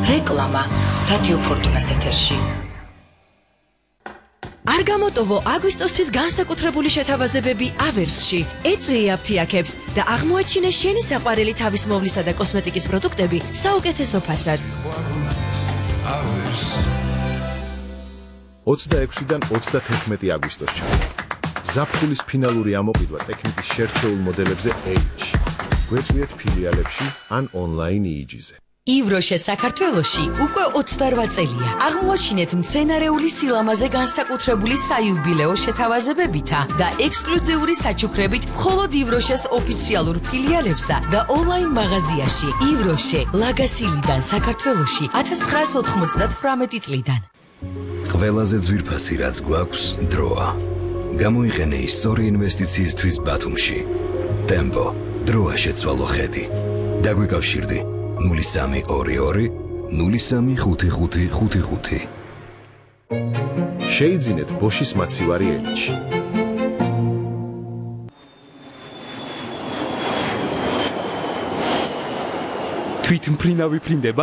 რეკლამა რადიო ფორტუნას ეთერში. არ გამოტოვო აგვისტოსთვის განსაკუთრებული შეთავაზებები ავერსში. ეწვიე აფთიაქებს და აღმოაჩინე შენი საყვარელი თავისმოვლისა და კოსმეტიკის პროდუქტები საუკეთესო ფასად. 26-დან 31 აგვისტოსამდე. ზაფხულის ფინალური ამოყიდვა ტექნიკის შერჩეულ მოდელებზე H. გვეწვიეთ ფილიალებში ან ონლაინ EEG-ზე. ივროშე საქართველოში უკვე 28 წელია. აღმოაჩინეთ მცენარეული სილამაზე განსაკუთრებული საიუბილეო შეთავაზებებითა და ექსკლუზიური საჩუქრებით მხოლოდ ივროშეს ოფიციალურ ფილიალებსა და ონლაინ მაღაზიაში. ივროშე ლაგასილიდან საქართველოში 1998 წლიდან. ყველაზე ძვირფასი რაც გვაქვს დროა. გამოიყენე ის სწორი ინვესტიციისთვის ბათუმში. ტემპო დროა შეცვალო ხედი. დაგვიკავშირდი 0322 035555. შეიძინეთ ბოშის მაცივარი ელჩი. თვითმფრინავი ფრინდება?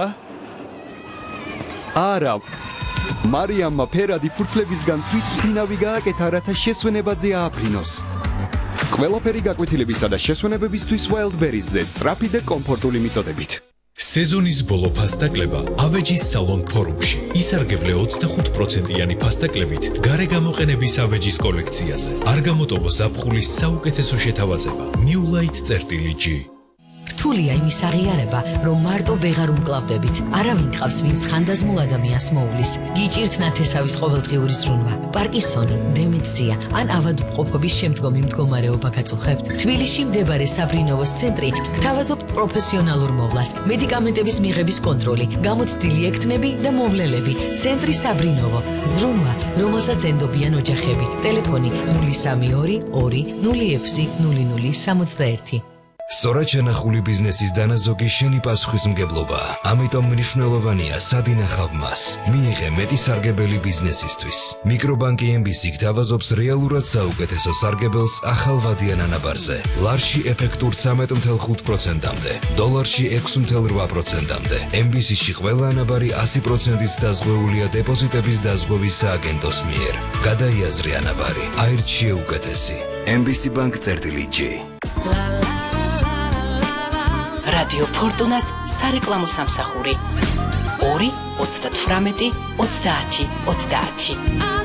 არა. მარიამმა ფერადი ფურცლებისგან თვითმფრინავი გააკეთა, რათა შესვენებაზე ააფრინოს. ყველაფერი გაკვეთილებისა და შესვენებებისთვის Wildberries-ზე სწრაფი და კომფორტული მიწოდებით. სეზონის ბოლო ფასტაკლება ავეჯის სალონ ფორუმში. ისარგებლე 25%-იანი ფასტაკლებით გარე გამოყენების ავეჯის კოლექციაზე. არ გამოტოვო ზაფხულის საუკეთესო შეთავაზება. New Light-G. რთულია იმის აღიარება, რომ მარტო ვეღარ უმკლავდებით. არავინ ყავს, ვინც ხანდაზმულ ადამიანს მოუვლის. გიჭირთ ნათესავის ყოველდღიური ზრუნვა, პარკინსონი, დემენცია ან ავადმყოფობის შემდგომი მდგომარეობა გაწუხებთ. თბილისში მდებარე საბრინოვოს ცენტრი გთავაზობთ პროფესიონალურ მოვლას, მედიკამენტების მიღების კონტროლი, გამოცდილი ექთნები და მოვლელები. ცენტრი საბრინოვო, ზრუნვა, რომელსაც ენდობიან ოჯახები. ტელეფონი 032 2 06 0061. სწორად შენახული ბიზნესის დანაზოგი შენი პასუხისმგებლობაა. ამიტომ მნიშვნელოვანია სად ინახავ მას. მიიღე მეტი სარგებელი ბიზნესისთვის. მიკრობანკი MBC გთავაზობს რეალურად საუკეთესო სარგებელს ახალვადიან ანაბარზე. ლარში ეფექტურ 13.5%-მდე, დოლარში 6.8%-მდე. MBC-ში ყველა ანაბარი 100%-ით დაზღვეულია დეპოზიტების დაზღვევის სააგენტოს მიერ. გადაიაზრე ანაბარი. აირჩ შეუკეთესი. MBC Bank-G. რადიო ფორტუნას სარეკლამო სამსახური 2 38 30 30.